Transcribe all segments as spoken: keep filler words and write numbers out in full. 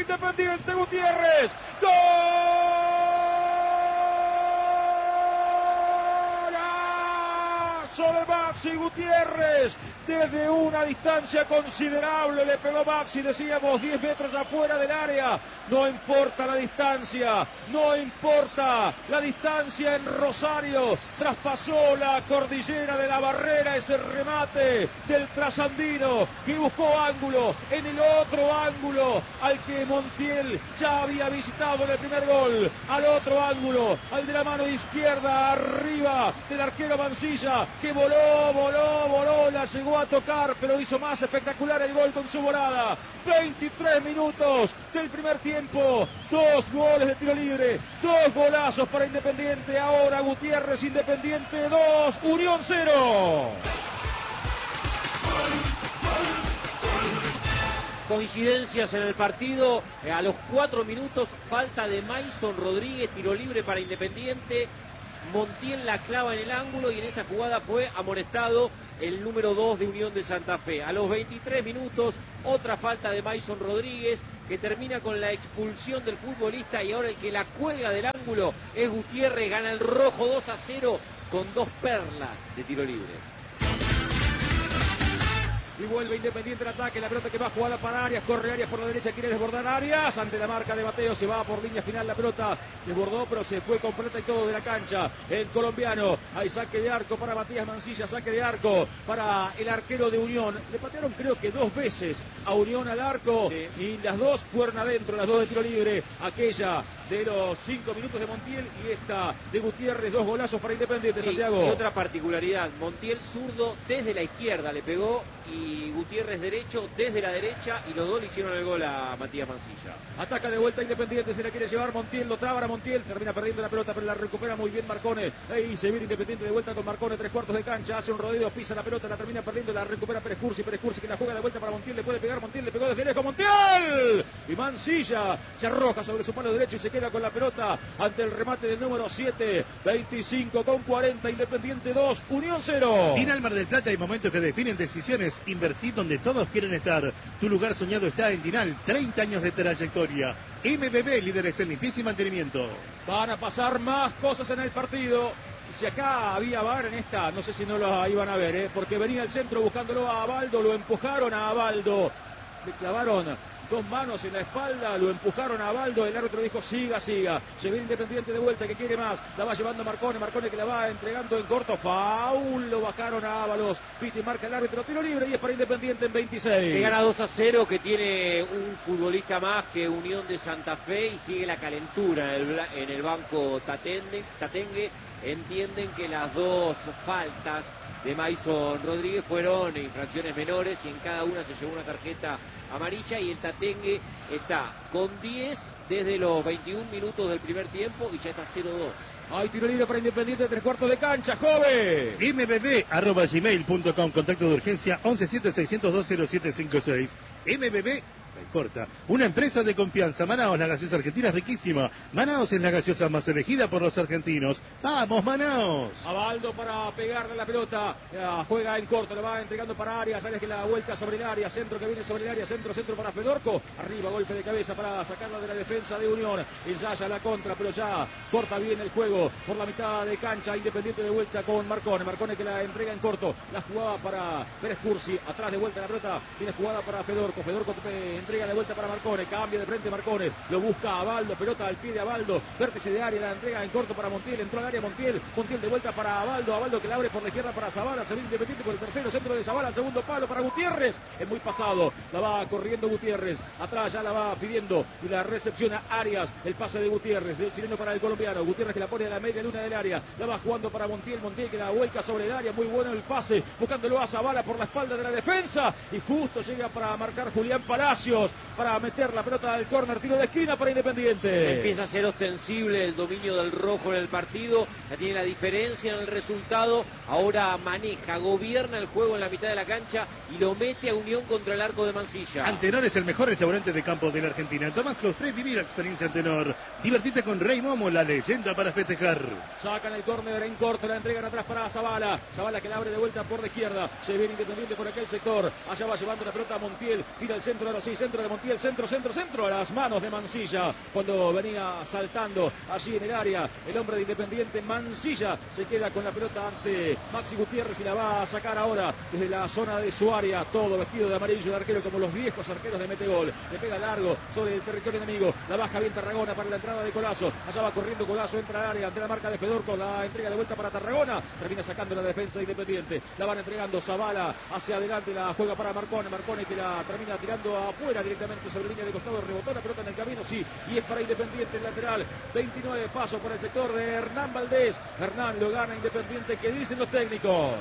Independiente. Gutiérrez. ¡Gol! De Maxi Gutiérrez, desde una distancia considerable le pegó Maxi, decíamos diez metros afuera del área. No importa la distancia, no importa la distancia en Rosario, traspasó la cordillera de la Barrera ese remate del trasandino que buscó ángulo en el otro ángulo al que Montiel ya había visitado en el primer gol, al otro ángulo, al de la mano izquierda arriba del arquero Mansilla, que voló, voló, voló, la llegó a tocar, pero hizo más espectacular el gol con su volada. veintitrés minutos del primer tiempo, dos goles de tiro libre, dos golazos para Independiente. Ahora Gutiérrez, Independiente dos, Unión cero. Coincidencias en el partido, a los cuatro minutos, falta de Maison Rodríguez, tiro libre para Independiente. Montiel la clava en el ángulo y en esa jugada fue amonestado el número dos de Unión de Santa Fe. A los veintitrés minutos, otra falta de Maison Rodríguez que termina con la expulsión del futbolista, y ahora el que la cuelga del ángulo es Gutiérrez. Gana el rojo dos a cero con dos perlas de tiro libre. Y vuelve Independiente el ataque, la pelota que va jugada para Arias, corre Arias por la derecha, quiere desbordar Arias, ante la marca de Mateo, se va por línea final la pelota, desbordó pero se fue completa y todo de la cancha, el colombiano. Hay saque de arco para Matías Mansilla, saque de arco para el arquero de Unión. Le patearon creo que dos veces a Unión al arco, sí, y las dos fueron adentro, las dos de tiro libre, aquella de los cinco minutos de Montiel y esta de Gutiérrez, dos golazos para Independiente, sí, Santiago. Y otra particularidad, Montiel zurdo desde la izquierda le pegó, y Gutiérrez derecho desde la derecha, y los dos le hicieron el gol a Matías Mansilla. Ataca de vuelta Independiente, se la quiere llevar Montiel, lo traba a Montiel, termina perdiendo la pelota, pero la recupera muy bien Marcone. Ahí se viene Independiente de vuelta con Marcone, tres cuartos de cancha, hace un rodeo, pisa la pelota, la termina perdiendo, la recupera Pérez Cursi, Pérez Cursi que la juega de vuelta para Montiel, le puede pegar Montiel, le pegó desde lejos Montiel, y Mansilla se arroja sobre su palo derecho y se queda con la pelota ante el remate del número siete, veinticinco con cuarenta, Independiente dos, Unión cero. Final Mar del Plata, hay momentos que definen decisiones. Invertir donde todos quieren estar. Tu lugar soñado está en Dinal, treinta años de trayectoria. M B B, líderes en limpieza y mantenimiento. Van a pasar más cosas en el partido. Si acá había V A R en esta, no sé si no lo iban a ver, ¿eh? Porque venía el centro buscándolo a Abaldo, lo empujaron a Abaldo, le clavaron dos manos en la espalda, lo empujaron a Abaldo, el árbitro dijo siga, siga, se ve Independiente de vuelta, que quiere más, la va llevando Marcone, Marcone que la va entregando en corto, faul, lo bajaron a Ábalos, Piti marca el árbitro, tiro libre y es para Independiente en veintiséis. Que gana dos a cero, que tiene un futbolista más que Unión de Santa Fe, y sigue la calentura en el, en el banco Tatende, Tatengue. Entienden que las dos faltas de Maison Rodríguez fueron infracciones menores y en cada una se llevó una tarjeta amarilla, y el Tatengue está con diez desde los veintiún minutos del primer tiempo y ya está cero dos. Hay tiro libre para Independiente, tres cuartos de cancha, joven. M B B arroba gmail punto com, contacto de urgencia once siete seiscientos dos cero siete cinco seis. M B B corta, una empresa de confianza. Manaos, la gaseosa argentina es riquísima. Manaos es la gaseosa más elegida por los argentinos. ¡Vamos, Manaos! Abaldo para pegarle la pelota, ya, juega en corto, le va entregando para Arias, Arias que la vuelta sobre el área, centro que viene sobre el área, centro, centro para Fedorco, arriba, golpe de cabeza para sacarla de la defensa de Unión, y ya ya la contra, pero ya corta bien el juego por la mitad de cancha. Independiente de vuelta con Marcone, Marcone que la entrega en corto, la jugaba para Pérez Cursi, atrás de vuelta la pelota, viene jugada para Fedorco, Fedorco entrega de vuelta para Marcone, cambia de frente Marcone, lo busca Abaldo, pelota al pie de Abaldo, vértice de área, la entrega en corto para Montiel, entró al área Montiel, Montiel de vuelta para Abaldo, Abaldo que la abre por la izquierda para Zavala, se viene Independiente por el tercero, centro de Zavala, segundo palo para Gutiérrez, es muy pasado, la va corriendo Gutiérrez, atrás ya la va pidiendo y la recepciona Arias, el pase de Gutiérrez, del chileno para el colombiano, Gutiérrez que la pone a la media luna del área, la va jugando para Montiel, Montiel que la vuelca sobre el área, muy bueno el pase, buscándolo a Zavala por la espalda de la defensa, y justo llega para marcar Julián Palacios, para meter la pelota al córner, tiro de esquina para Independiente. Se empieza a ser ostensible el dominio del rojo en el partido, ya tiene la diferencia en el resultado, ahora maneja, gobierna el juego en la mitad de la cancha y lo mete a Unión contra el arco de Mansilla. Antenor es el mejor restaurante de campo de la Argentina. Tomás Cofré, viví la experiencia Antenor. Divertite con Rey Momo, la leyenda para festejar. festejar. Sacan el córner en corto, la entregan atrás para Zavala. Zavala que la abre de vuelta por la izquierda. Se viene Independiente por aquel sector. Allá va llevando la pelota a Montiel. Tira el centro, ahora sí, centro de Montiel. Centro, centro, centro. A las manos de Mansilla. Cuando venía saltando allí en el área, el hombre de Independiente, Mansilla, se queda con la pelota ante Maxi Gutiérrez y la va a sacar ahora desde la zona de su área. Todo vestido de amarillo de arquero como los viejos arqueros de Metegol. Le pega largo sobre el territorio enemigo. La baja bien Tarragona para la entrada de Colazo. Allá va corriendo Colazo, entra al área ante la marca de Fedorco. La entrega de vuelta para Tarragona. Termina sacando la defensa de Independiente. La van entregando Zavala hacia adelante. La juega para Marcone. Marcone que la termina tirando afuera directamente sobre línea de costado. Rebotó la pelota en el camino. Sí, y es para Independiente el lateral. veintinueve pasos por el sector de Hernán Valdés. Hernán lo gana Independiente. ¿Qué dicen los técnicos?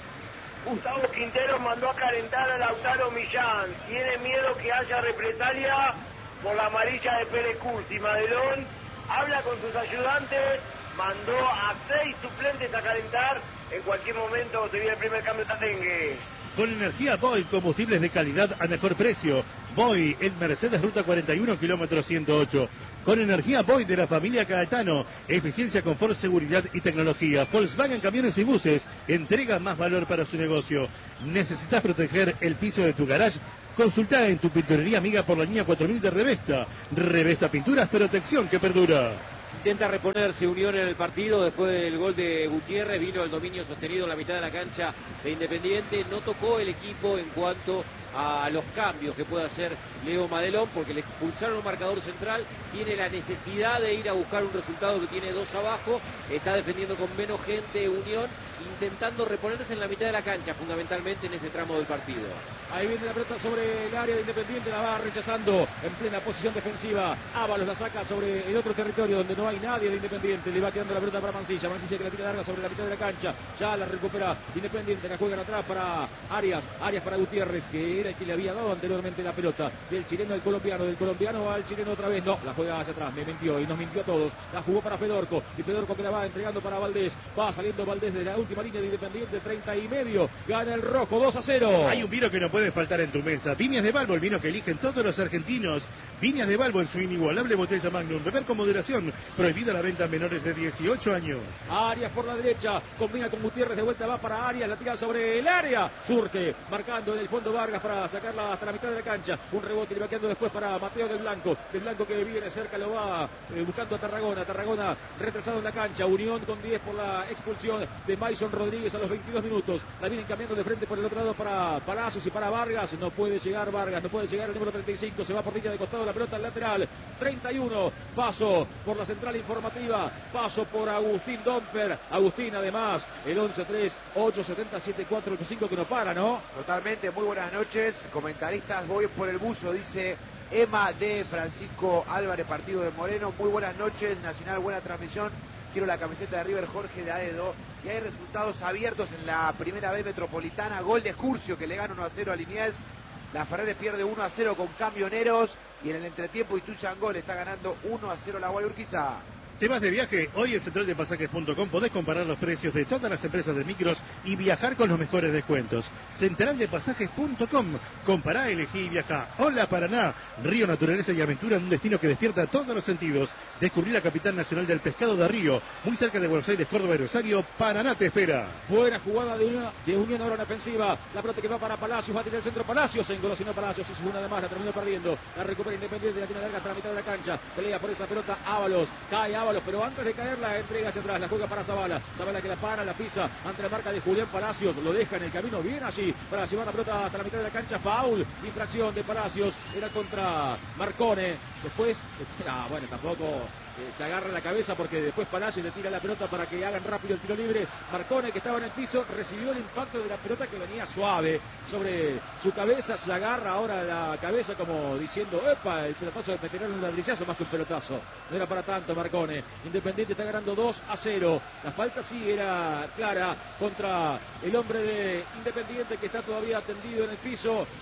Gustavo Quintero mandó a calentar a Lautaro Millán. Tiene miedo que haya represalia por la amarilla de Pérez Curti. Madelón habla con sus ayudantes, mandó a seis suplentes a calentar. En cualquier momento se viene el primer cambio de Tatengue. Con energía Boy, combustibles de calidad a mejor precio. Boy en Mercedes Ruta cuarenta y uno, kilómetro ciento ocho. Con energía Boy de la familia Caetano. Eficiencia, confort, seguridad y tecnología. Volkswagen Camiones y Buses. Entrega más valor para su negocio. ¿Necesitas proteger el piso de tu garage? Consulta en tu pinturería amiga por la línea cuatro mil de Revesta. Revesta Pinturas, protección que perdura. Intenta reponerse Unión en el partido después del gol de Gutiérrez. Vino el dominio sostenido en la mitad de la cancha de Independiente. No tocó el equipo en cuanto a los cambios que puede hacer Leo Madelón, porque le expulsaron un marcador central. Tiene la necesidad de ir a buscar un resultado que tiene dos abajo. Está defendiendo con menos gente Unión, intentando reponerse en la mitad de la cancha, fundamentalmente en este tramo del partido. Ahí viene la pelota sobre el área de Independiente, la va rechazando en plena posición defensiva. Ábalos la saca sobre el otro territorio donde no hay nadie de Independiente. Le va quedando la pelota para Mansilla. Mansilla que la tira larga sobre la mitad de la cancha. Ya la recupera Independiente, la juegan atrás para Arias. Arias para Gutiérrez, que era el que le había dado anteriormente la pelota. Del chileno al colombiano, del colombiano al chileno otra vez. No, la juega hacia atrás, me mintió y nos mintió a todos. La jugó para Fedorco. Y Fedorco que la va entregando para Valdés. Va saliendo Valdés de la última línea de Independiente, treinta y medio. Gana el rojo, dos a cero. Hay un vino que no puede faltar en tu mesa. Viñas de Balbo, el vino que eligen todos los argentinos. Viñas de Balbo en su inigualable botella Magnum. Beber con moderación. Prohibida la venta a menores de dieciocho años. Arias por la derecha. Combina con Gutiérrez. De vuelta va para Arias. La tira sobre el área. Surge. Marcando en el fondo Vargas para sacarla hasta la mitad de la cancha. Un rebote le va quedando después para Mateo del Blanco. Del Blanco que viene cerca lo va eh, buscando a Tarragona. Tarragona retrasado en la cancha. Unión con diez por la expulsión de Maison Rodríguez a los veintidós minutos. La vienen cambiando de frente por el otro lado para Palacios y para Vargas. No puede llegar Vargas. No puede llegar el número treinta y cinco. Se va por línea de costado la pelota al lateral. treinta y uno. Paso por la central informativa. Paso por Agustín Domper. Agustín además. El once tres ocho siete siete cuatro ocho cinco que no para, ¿no? Totalmente. Muy buenas noches. Comentaristas, voy por el buzo, dice Emma de Francisco Álvarez, partido de Moreno. Muy buenas noches. Nacional, buena transmisión. Quiero la camiseta de River, Jorge de Aedo. Y hay resultados abiertos en la primera B metropolitana. Gol de Curcio que le gana uno a cero a Liniers. La Ferreres pierde uno a cero con Camioneros. Y en el entretiempo Ituzaingó le está ganando uno a cero la Guayurquiza. ¿Te vas de viaje? Hoy en central de pasajes punto com podés comparar los precios de todas las empresas de micros y viajar con los mejores descuentos. central de pasajes punto com. Compará, elegí y viajá. Hola Paraná. Río, naturaleza y aventura en un destino que despierta todos los sentidos. Descubrí la capital nacional del pescado de Río. Muy cerca de Buenos Aires, Córdoba y Rosario. Paraná te espera. Buena jugada de, una, de Unión ahora en ofensiva. La pelota que va para Palacios. Va a tirar el centro Palacios. Se engolosinó Palacios. Hizo una de más. La terminó perdiendo. La recupera Independiente. La tiene larga hasta la mitad de la cancha. Pelea por esa pelota Ábalos. Cae Ábalos. Pero antes de caer la entrega hacia atrás, la juega para Zavala. Zavala que la para, la pisa ante la marca de Julián Palacios. Lo deja en el camino bien allí para llevar la pelota hasta la mitad de la cancha. Foul, infracción de Palacios. Era contra Marcone. Después, ah, bueno, tampoco eh, se agarra la cabeza porque después Palacios le tira la pelota para que hagan rápido el tiro libre. Marcone, que estaba en el piso, recibió el impacto de la pelota que venía suave sobre su cabeza. Se agarra ahora la cabeza como diciendo, epa, el pelotazo de meter un ladrillazo más que un pelotazo. No era para tanto Marcone. Independiente está ganando dos a cero. La falta sí era clara contra el hombre de Independiente que está todavía tendido en el piso.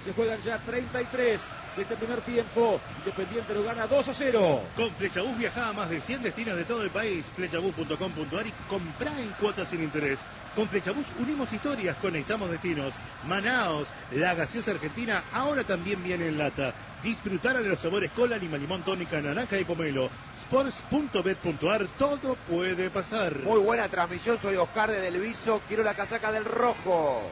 Se juegan ya treinta y tres de este primer tiempo. Independiente lo gana dos a cero. Con Flechabús viaja a más de cien destinos de todo el país. Flechabús punto com punto ar y comprá en cuotas sin interés. Con Flechabús unimos historias, conectamos destinos. Manaos, la gaseosa argentina, ahora también viene en lata. Disfrutar de los sabores cola, lima, limón, tónica, naranja y pomelo. Sports punto bet punto ar, todo puede pasar. Muy buena transmisión, soy Oscar de Del Viso, quiero la casaca del rojo.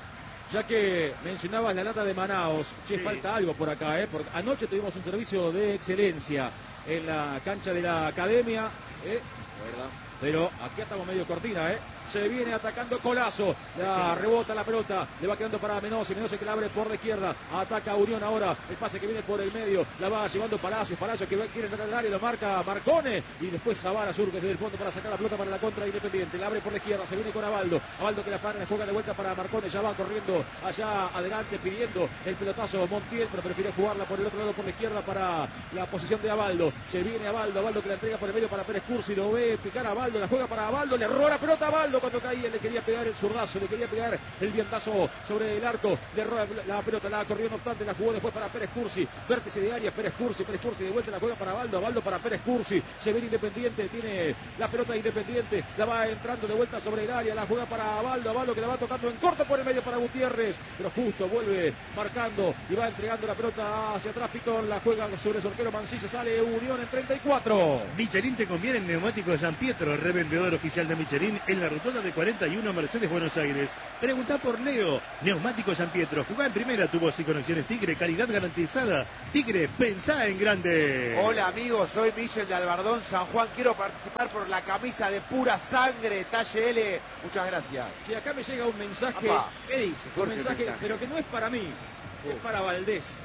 Ya que mencionabas la lata de Manaos, che, Sí. falta algo por acá, ¿eh? Porque anoche tuvimos un servicio de excelencia en la cancha de la academia, ¿eh? ¿Verdad? Pero aquí estamos medio cortina, ¿eh? Se viene atacando Colazo, la rebota la pelota, le va quedando para Menose, Menose que la abre por la izquierda, ataca Unión ahora, el pase que viene por el medio, la va llevando Palacios, Palacios que quiere entrar al área, lo marca Marcone, y después Zavala surge desde el fondo para sacar la pelota para la contra de Independiente, la abre por la izquierda, se viene con Abaldo, Abaldo que la para, la juega de vuelta para Marcone, ya va corriendo allá adelante pidiendo el pelotazo Montiel, pero prefiere jugarla por el otro lado por la izquierda para la posición de Abaldo, se viene Abaldo, Abaldo que la entrega por el medio para Pérez Cursi, lo ve picar a Abaldo, la juega para Abaldo, le erró la pelota a Abaldo cuando caía, le quería pegar el zurdazo, le quería pegar el viantazo sobre el arco, le erró la pelota, la corrió no obstante, la jugó después para Pérez Cursi, vértice de área, Pérez Cursi, Pérez Cursi de vuelta, la juega para Abaldo, Abaldo para Pérez Cursi, se viene Independiente, tiene la pelota Independiente, la va entrando de vuelta sobre el área, la juega para Abaldo, Abaldo que la va tocando en corto por el medio para Gutiérrez, pero justo vuelve marcando y va entregando la pelota hacia atrás, Pitón, la juega sobre su arquero Mancilla, sale Unión en treinta y cuatro. Michelin te conviene en neumáticos Gian Pietro, revendedor oficial de Michelin en la rotonda de cuarenta y uno Mercedes Buenos Aires. Pregunta por Leo, neumáticos Gian Pietro, jugá en primera, tubos y conexiones Tigre, calidad garantizada. Tigre, pensá en grande. Hola amigos, soy Michel de Albardón, San Juan, quiero participar por la camisa de pura sangre, talle L, muchas gracias. Si acá me llega un mensaje, Apa, ¿qué dice? un Jorge, mensaje, mensaje? pero que no es para mí, es para Valdés.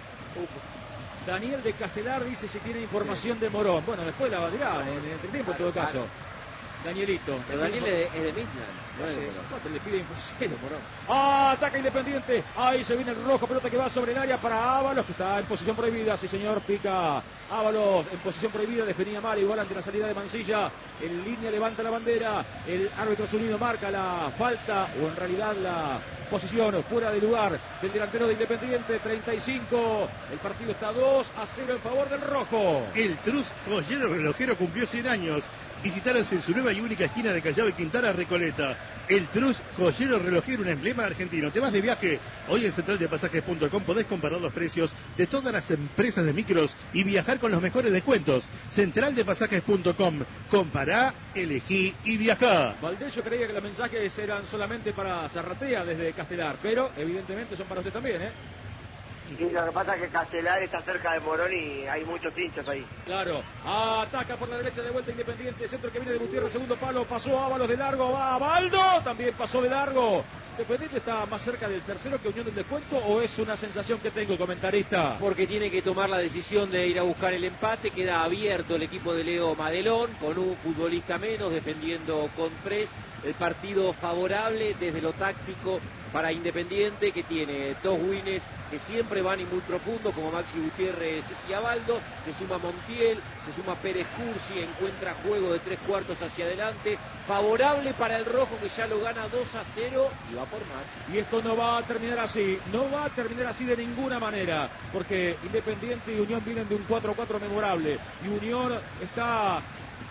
Daniel de Castelar dice si tiene información de Morón. Bueno, después la dirá en el entretiempo en todo Claro, caso. Danielito. Pero Daniel es de, es de Midland. No es de Entonces, Morón. ¿cuánto le pide información? Morón. Ah, ataca Independiente. Ahí se viene el rojo, pelota que va sobre el área para Ábalos, que está en posición prohibida. Sí, señor, pica Ábalos en posición prohibida. Definía mal, igual ante la salida de Mancilla. En línea levanta la bandera. El árbitro Zunino marca la falta, o en realidad la posición fuera de lugar del delantero de Independiente. treinta y cinco. El partido está dos a cero en favor del rojo. El Trus Joyero Relojero cumplió cien años. Visítalos en su nueva y única esquina de Callao y Quintana, Recoleta. El Trus Joyero Relojero, un emblema argentino. ¿Te vas de viaje? Hoy en central de pasajes punto com podés comparar los precios de todas las empresas de micros y viajar con los mejores descuentos. central de pasajes punto com. Compará, elegí y viajá. Valdés, yo creía que los mensajes eran solamente para Zarratea desde Castelar, pero evidentemente son para usted también, ¿eh? Y lo que pasa es que Castelar está cerca de Morón y hay muchos hinchas ahí. Claro, ataca por la derecha de vuelta Independiente, centro que viene de Gutiérrez, segundo palo, pasó Ábalos de largo, va Abaldo, también pasó de largo. ¿Independiente está más cerca del tercero que Unión del descuento o es una sensación que tengo, comentarista? Porque tiene que tomar la decisión de ir a buscar el empate, queda abierto el equipo de Leo Madelón, con un futbolista menos, defendiendo con tres, el partido favorable desde lo táctico para Independiente, que tiene dos wins que siempre van y muy profundo, como Maxi Gutiérrez y Abaldo, se suma Montiel, se suma Pérez Cursi, encuentra juego de tres cuartos hacia adelante, favorable para el rojo que ya lo gana dos a cero y va por más. Y esto no va a terminar así, no va a terminar así de ninguna manera, porque Independiente y Unión vienen de un cuatro a cuatro memorable, y Unión está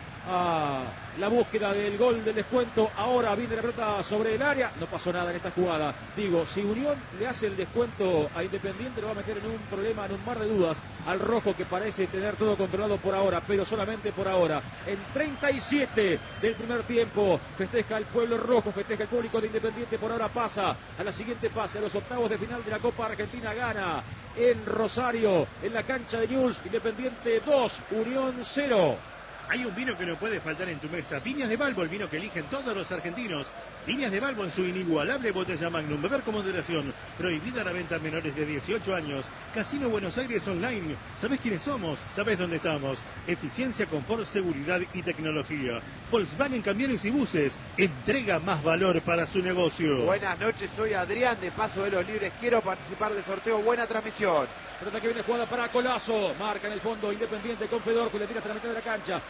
a la búsqueda del gol del descuento. Ahora viene la pelota sobre el área, no pasó nada en esta jugada. Digo, si Unión le hace el descuento a Independiente, lo va a meter en un problema, en un mar de dudas al rojo, que parece tener todo controlado por ahora, pero solamente por ahora. En treinta y siete del primer tiempo festeja el pueblo rojo, festeja el público de Independiente. Por ahora pasa a la siguiente fase, a los octavos de final de la Copa Argentina. Gana en Rosario, en la cancha de Newell's. Independiente dos, Unión cero. Hay un vino que no puede faltar en tu mesa. Viñas de Balbo, el vino que eligen todos los argentinos. Viñas de Balbo en su inigualable botella Magnum. Beber con moderación. Prohibida la venta a menores de dieciocho años. Casino Buenos Aires Online. ¿Sabés quiénes somos? ¿Sabés dónde estamos? Eficiencia, confort, seguridad y tecnología. Volkswagen Camiones y Buses. Entrega más valor para su negocio. Buenas noches, soy Adrián de Paso de los Libres, quiero participar del sorteo, buena transmisión. Pelota que viene jugada para Colazo, marca en el fondo Independiente con Fedor, que le tira hasta la mitad de la cancha,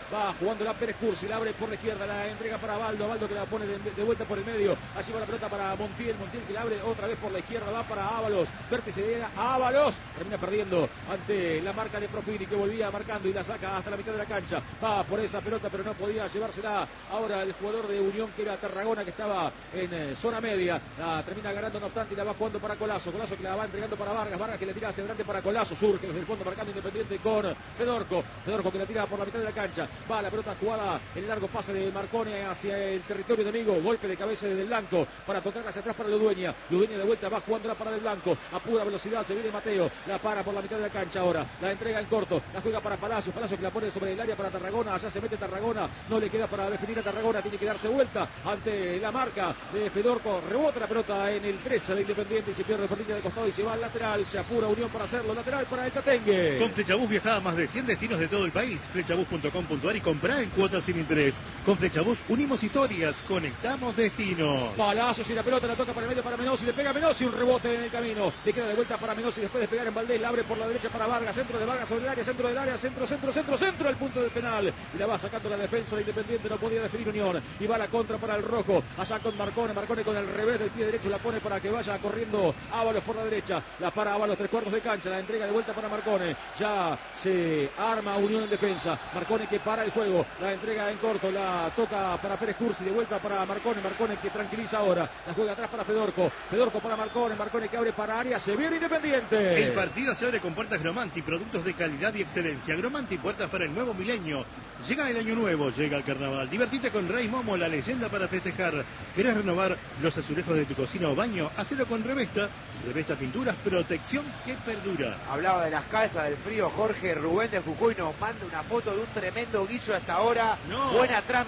Va jugando la Pérez Cursi, la abre por la izquierda, la entrega para Baldo, Baldo que la pone de, de vuelta por el medio. Allí va la pelota para Montiel, Montiel que la abre otra vez por la izquierda, va para Ábalos, vértice de Ábalos, termina perdiendo ante la marca de Profini que volvía marcando y la saca hasta la mitad de la cancha. Va por esa pelota pero no podía llevársela ahora el jugador de Unión que era Tarragona, que estaba en eh, zona media. La termina ganando no obstante y la va jugando para Colazo, Colazo que la va entregando para Vargas, Vargas que le tira hacia adelante para Colazo, surge desde el fondo marcando Independiente con Fedorco, Fedorco que la tira por la mitad de la cancha, va la pelota jugada en el largo pase de Marcone hacia el territorio de Amigo, golpe de cabeza del Blanco para tocar hacia atrás para Ludueña, Ludueña de vuelta va jugando la para del Blanco, a pura velocidad se viene Mateo, la para por la mitad de la cancha ahora, la entrega en corto, la juega para Palacio, Palacio que la pone sobre el área para Tarragona, allá se mete Tarragona, no le queda para definir a Tarragona, tiene que darse vuelta ante la marca de Fedorco, rebota la pelota en el trece de Independiente y se pierde por línea de costado y se va al lateral, se apura Unión para hacerlo, lateral para el Tatengue. Con Flechabús viaja a más de cien destinos de todo el país, flechabús punto com punto ar y comprá en cuotas sin interés. Con Flechabús unimos historias, conectamos destinos. Palacios y la pelota la toca para el medio para Menossi, le pega Menossi, un rebote en el camino, le queda de vuelta para Menossi después de pegar en Valdés, la abre por la derecha para Vargas, centro de Vargas sobre el área, centro del área, centro, centro, centro, centro, al punto del penal, y la va sacando la defensa de Independiente, no podía definir Unión, y va la contra para el rojo, allá con Marcone, Marcone con el revés del pie derecho, la pone para que vaya corriendo Ábalos por la derecha, la para Ábalos, tres cuartos de cancha, la entrega de vuelta para Marcone, ya se arma Unión en defensa, Marcone que para el juego, la entrega en corto, la toca para Pérez Cursi, de vuelta para Marcone, Marcone que tranquiliza ahora, la juega atrás para Fedorco, Fedorco para Marcone, Marcone que abre para área, se viene Independiente. El partido se abre con puertas Gromanti, productos de calidad y excelencia. Gromanti, puertas para el nuevo milenio. Llega el año nuevo, llega el carnaval. Divertite con Rey Momo, la leyenda para festejar. ¿Querés renovar los azulejos de tu cocina o baño? Hacelo con Revesta. Revesta Pinturas, protección que perdura. Hablaba de las calzas del frío, Jorge Rubén de Jujuy nos manda una foto de un tremendo guiso hasta ahora. No. Buena transmisión.